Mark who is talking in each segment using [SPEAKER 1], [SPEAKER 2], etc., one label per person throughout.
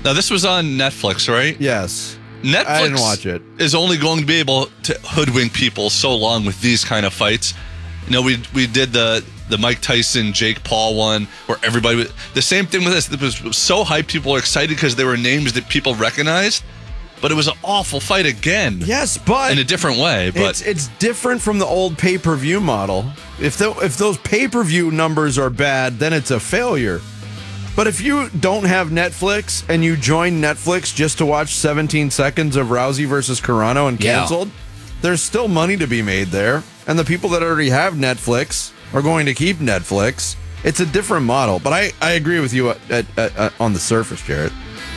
[SPEAKER 1] Now, this was on Netflix, right?
[SPEAKER 2] Yes.
[SPEAKER 1] Netflix
[SPEAKER 2] I didn't watch it.
[SPEAKER 1] Is only going to be able to hoodwink people so long with these kind of fights. You know, we did the Mike Tyson, Jake Paul one where everybody... The same thing with this. It was so hyped. People were excited because they were names that people recognized. But it was an awful fight again.
[SPEAKER 2] Yes, but...
[SPEAKER 1] In a different way. But
[SPEAKER 2] It's different from the old pay-per-view model. If those pay-per-view numbers are bad, then it's a failure. But if you don't have Netflix and you join Netflix just to watch 17 seconds of Rousey versus Carano and canceled, there's still money to be made there. And the people that already have Netflix are going to keep Netflix. It's a different model. But I agree with you on the surface, Jarrett.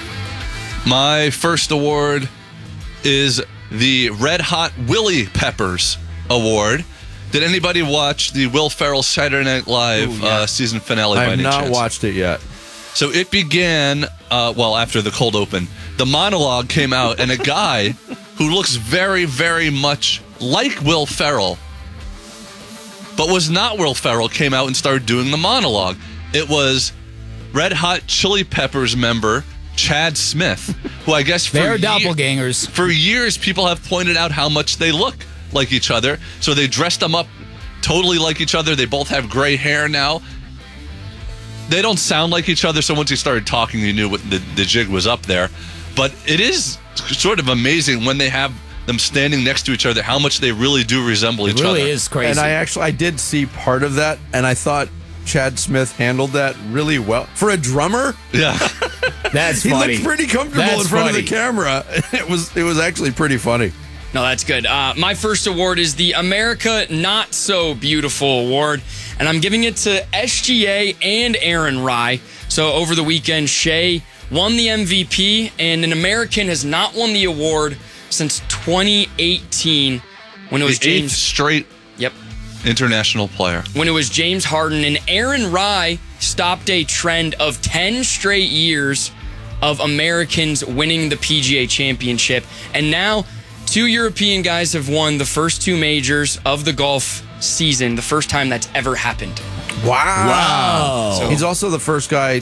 [SPEAKER 1] My first award is the Red Hot Willie Peppers Award. Did anybody watch the Will Ferrell Saturday Night Live season finale?
[SPEAKER 2] I
[SPEAKER 1] by
[SPEAKER 2] have
[SPEAKER 1] any
[SPEAKER 2] not
[SPEAKER 1] chance?
[SPEAKER 2] watched it yet.
[SPEAKER 1] So it began, after the cold open. The monologue came out, and a guy who looks very, very much like Will Ferrell, but was not Will Ferrell, came out and started doing the monologue. It was Red Hot Chili Peppers member Chad Smith, who I guess
[SPEAKER 3] they're doppelgangers.
[SPEAKER 1] For years, people have pointed out how much they look like each other. So they dressed them up totally like each other. They both have gray hair now. They don't sound like each other, so once he started talking, you knew what the jig was up there. But it is sort of amazing when they have them standing next to each other, how much they really do resemble each other.
[SPEAKER 3] It really is crazy.
[SPEAKER 2] And I did see part of that, and I thought Chad Smith handled that really well. For a drummer?
[SPEAKER 1] Yeah.
[SPEAKER 3] That's
[SPEAKER 2] he
[SPEAKER 3] funny.
[SPEAKER 2] Looked pretty comfortable in front of the camera. It was actually pretty funny.
[SPEAKER 4] No, that's good. My first award is the America Not So Beautiful Award, and I'm giving it to SGA and Aaron Rye. So over the weekend, Shea won the MVP, and an American has not won the award since 2018 when it was
[SPEAKER 1] the eighth
[SPEAKER 4] James.
[SPEAKER 1] straight international player.
[SPEAKER 4] When it was James Harden, and Aaron Rye stopped a trend of 10 straight years of Americans winning the PGA Championship, and now 2 European guys have won the first 2 majors of the golf season, the first time that's ever happened.
[SPEAKER 2] Wow.
[SPEAKER 4] So,
[SPEAKER 2] He's also the first guy,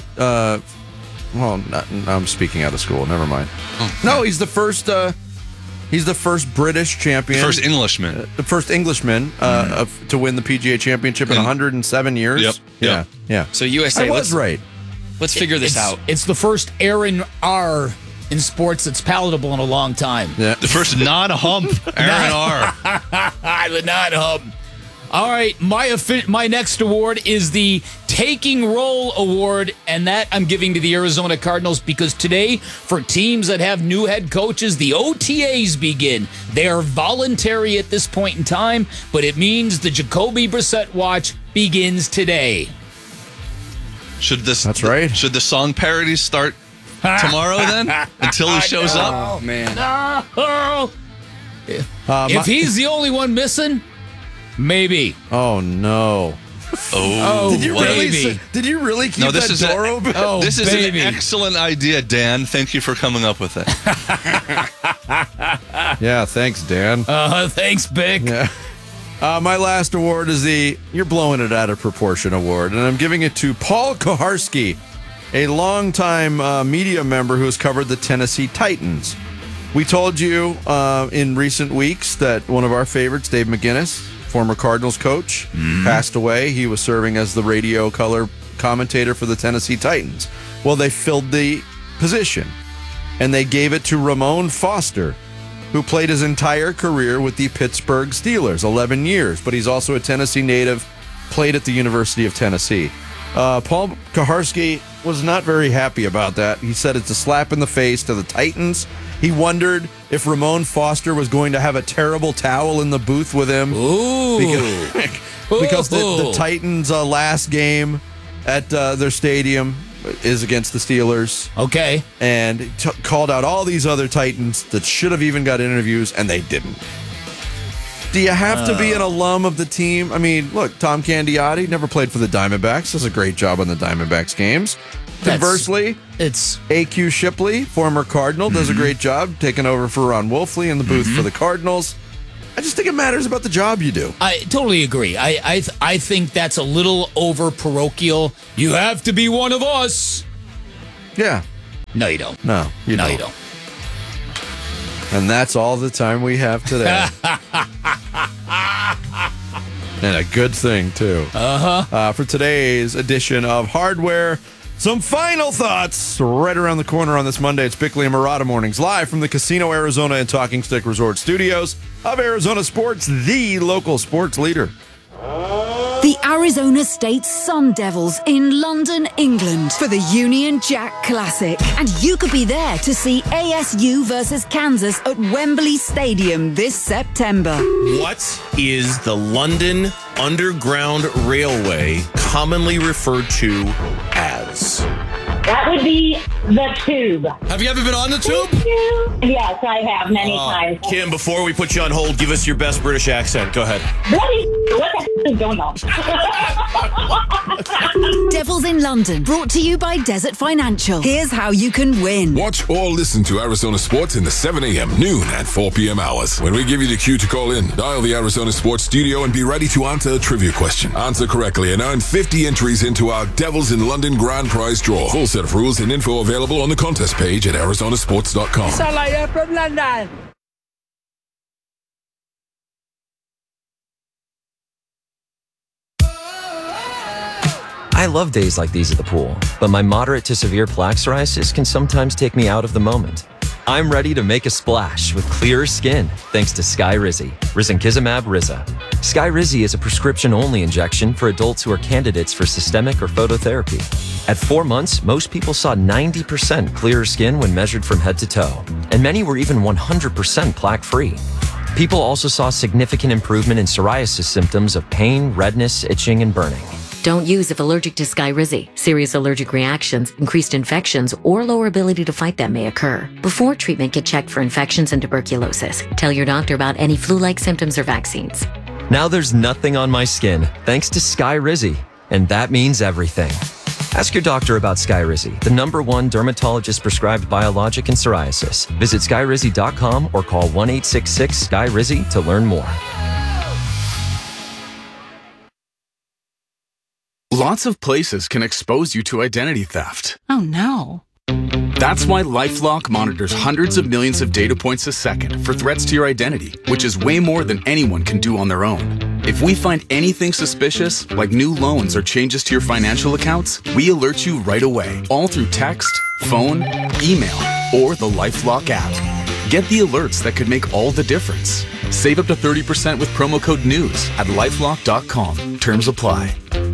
[SPEAKER 2] I'm speaking out of school. Never mind.
[SPEAKER 1] Oh,
[SPEAKER 2] no, he's the first British champion.
[SPEAKER 1] First Englishman.
[SPEAKER 2] The first Englishman to win the PGA Championship in 107 years.
[SPEAKER 1] Yep.
[SPEAKER 2] Yeah.
[SPEAKER 4] So USA,
[SPEAKER 2] I was right.
[SPEAKER 4] Let's figure this out.
[SPEAKER 3] It's the first Aaron R in sports that's palatable in a long time.
[SPEAKER 2] Yeah.
[SPEAKER 1] The first non-hump Aaron R.
[SPEAKER 3] The non-hump. All right, my next award is the Taking Role Award, and that I'm giving to the Arizona Cardinals because today, for teams that have new head coaches, the OTAs begin. They are voluntary at this point in time, but it means the Jacoby Brissett watch begins today.
[SPEAKER 2] That's right.
[SPEAKER 1] Should the song parodies start tomorrow then? Until he shows up?
[SPEAKER 4] Oh, man.
[SPEAKER 3] No. If he's the only one missing, maybe.
[SPEAKER 2] Oh no.
[SPEAKER 1] Oh,
[SPEAKER 2] Did you
[SPEAKER 3] baby.
[SPEAKER 2] really keep that door open?
[SPEAKER 3] Oh,
[SPEAKER 1] this is
[SPEAKER 3] baby.
[SPEAKER 1] an excellent idea, Dan. Thank you for coming up with it.
[SPEAKER 2] Yeah, thanks, Dan.
[SPEAKER 3] Thanks, Bick.
[SPEAKER 2] Yeah. My last award is the You're Blowing It Out of Proportion award, and I'm giving it to Paul Koharski, a longtime media member who has covered the Tennessee Titans. We told you in recent weeks that one of our favorites, Dave McGinnis, former Cardinals coach, passed away. He was serving as the radio color commentator for the Tennessee Titans. Well, they filled the position, and they gave it to Ramon Foster, who played his entire career with the Pittsburgh Steelers, 11 years, but he's also a Tennessee native, played at the University of Tennessee. Paul Koharski was not very happy about that. He said it's a slap in the face to the Titans. He wondered if Ramon Foster was going to have a terrible towel in the booth with him.
[SPEAKER 3] Ooh.
[SPEAKER 2] Because the Titans' last game at their stadium is against the Steelers.
[SPEAKER 3] Okay.
[SPEAKER 2] And called out all these other Titans that should have even got interviews, and they didn't. Do you have to be an alum of the team? I mean, look, Tom Candiotti never played for the Diamondbacks. Does a great job on the Diamondbacks games. Conversely,
[SPEAKER 3] it's
[SPEAKER 2] A.Q. Shipley, former Cardinal, does a great job taking over for Ron Wolfley in the booth for the Cardinals. I just think it matters about the job you do.
[SPEAKER 3] I totally agree. I think that's a little over parochial. You have to be one of us.
[SPEAKER 2] Yeah.
[SPEAKER 3] No, you don't.
[SPEAKER 2] No, you
[SPEAKER 3] No,
[SPEAKER 2] don't.
[SPEAKER 3] you don't.
[SPEAKER 2] And that's all the time we have today. And a good thing, too. For today's edition of Hardware, some final thoughts right around the corner on this Monday. It's Bickley and Murata Mornings, live from the Casino Arizona and Talking Stick Resort Studios of Arizona Sports, the local sports leader.
[SPEAKER 5] The Arizona State Sun Devils in London, England for the Union Jack Classic. And you could be there to see ASU versus Kansas at Wembley Stadium this September.
[SPEAKER 6] What is the London Underground Railway commonly referred to as?
[SPEAKER 7] That would be the Tube.
[SPEAKER 6] Have you ever been on the tube?
[SPEAKER 7] Yes, I have many times.
[SPEAKER 6] Kim, before we put you on hold, give us your best British accent. Go ahead.
[SPEAKER 7] Bloody, what the is going on?
[SPEAKER 5] Devils in London, brought to you by Desert Financial. Here's how you can win.
[SPEAKER 8] Watch or listen to Arizona Sports in the 7 a.m., noon, and 4 p.m. hours. When we give you the cue to call in, dial the Arizona Sports studio and be ready to answer a trivia question. Answer correctly and earn 50 entries into our Devils in London grand prize draw. Full set of rules and info available on the contest page at arizonasports.com.
[SPEAKER 9] from London.
[SPEAKER 10] I love days like these at the pool, but my moderate to severe plaque psoriasis can sometimes take me out of the moment. I'm ready to make a splash with clearer skin thanks to Skyrizi, risankizumab Riza. Skyrizi is a prescription-only injection for adults who are candidates for systemic or phototherapy. At 4 months, most people saw 90% clearer skin when measured from head to toe, and many were even 100% plaque-free. People also saw significant improvement in psoriasis symptoms of pain, redness, itching, and burning.
[SPEAKER 11] Don't use if allergic to Skyrizi. Serious allergic reactions, increased infections, or lower ability to fight them may occur. Before treatment, get checked for infections and tuberculosis. Tell your doctor about any flu-like symptoms or vaccines.
[SPEAKER 10] Now there's nothing on my skin thanks to Skyrizi, and that means everything. Ask your doctor about Skyrizi, the #1 dermatologist-prescribed biologic in psoriasis. Visit skyrizi.com or call 1-866-SKYRIZI to learn more.
[SPEAKER 12] Lots of places can expose you to identity theft.
[SPEAKER 13] Oh no.
[SPEAKER 12] That's why LifeLock monitors hundreds of millions of data points a second for threats to your identity, which is way more than anyone can do on their own. If we find anything suspicious, like new loans or changes to your financial accounts, we alert you right away, all through text, phone, email, or the LifeLock app. Get the alerts that could make all the difference. Save up to 30% with promo code NEWS at LifeLock.com. Terms apply.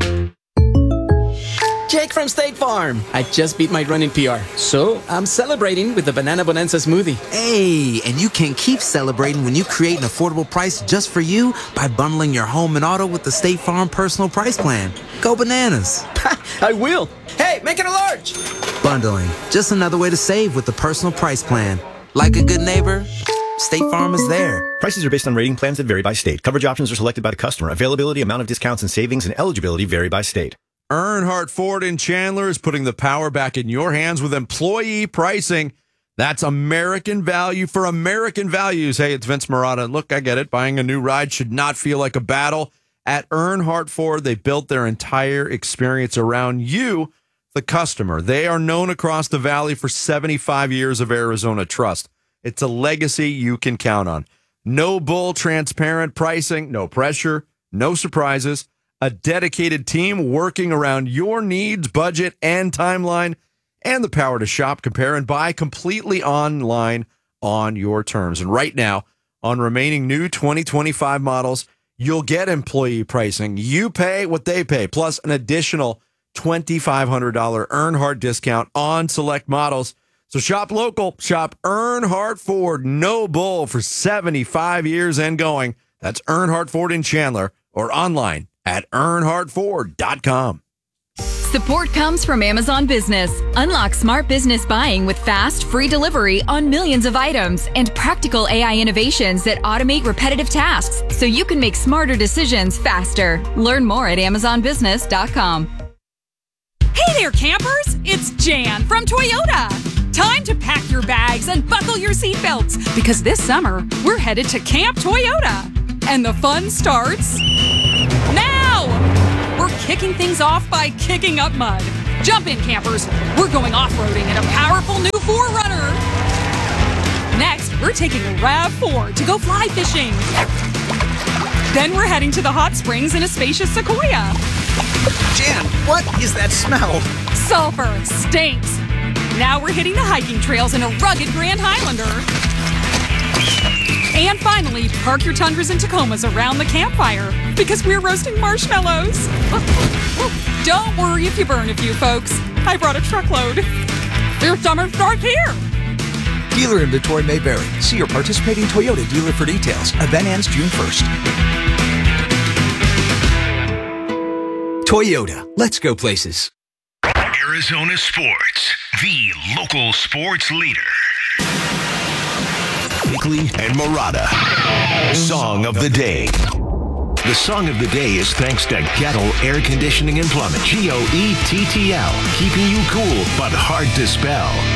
[SPEAKER 14] Jake from State Farm. I just beat my run in PR, so I'm celebrating with the Banana Bonanza smoothie.
[SPEAKER 15] Hey, and you can keep celebrating when you create an affordable price just for you by bundling your home and auto with the State Farm Personal Price Plan. Go bananas.
[SPEAKER 14] I will. Hey, make it a large.
[SPEAKER 15] Bundling, just another way to save with the Personal Price Plan. Like a good neighbor, State Farm is there.
[SPEAKER 16] Prices are based on rating plans that vary by state. Coverage options are selected by the customer. Availability, amount of discounts and savings, and eligibility vary by state.
[SPEAKER 2] Earnhardt Ford in Chandler is putting the power back in your hands with employee pricing. That's American value for American values. Hey, it's Vince Murata. Look, I get it. Buying a new ride should not feel like a battle. At Earnhardt Ford, they built their entire experience around you, the customer. They are known across the valley for 75 years of Arizona trust. It's a legacy you can count on. No bull, transparent pricing, no pressure, no surprises. A dedicated team working around your needs, budget, and timeline, and the power to shop, compare, and buy completely online on your terms. And right now, on remaining new 2025 models, you'll get employee pricing. You pay what they pay, plus an additional $2,500 Earnhardt discount on select models. So shop local, shop Earnhardt Ford, no bull for 75 years and going. That's Earnhardt Ford in Chandler or online at earnhardtford.com.
[SPEAKER 17] Support comes from Amazon Business. Unlock smart business buying with fast, free delivery on millions of items and practical AI innovations that automate repetitive tasks so you can make smarter decisions faster. Learn more at amazonbusiness.com.
[SPEAKER 18] Hey there, campers! It's Jan from Toyota. Time to pack your bags and buckle your seatbelts because this summer we're headed to Camp Toyota. And the fun starts now! We're kicking things off by kicking up mud. Jump in, campers. We're going off-roading in a powerful new taking a RAV4 to go fly fishing. Then we're heading to the hot springs in a spacious Sequoia.
[SPEAKER 9] Jan, what is that smell?
[SPEAKER 18] Sulfur stinks. Now we're hitting the hiking trails in a rugged Grand Highlander. And finally, park your Tundras and Tacomas around the campfire because we're roasting marshmallows. Don't worry if you burn a few, folks. I brought a truckload. Your summer starts here.
[SPEAKER 9] Dealer inventory may vary. See your participating Toyota dealer for details. Event ends June 1st. Toyota. Let's go places.
[SPEAKER 13] Arizona Sports, the local sports leader. Bickley and Murata. Song of the Day. The song of the day is thanks to Gettle Air Conditioning and Plumbing. GOETTL. Keeping you cool, but hard to spell.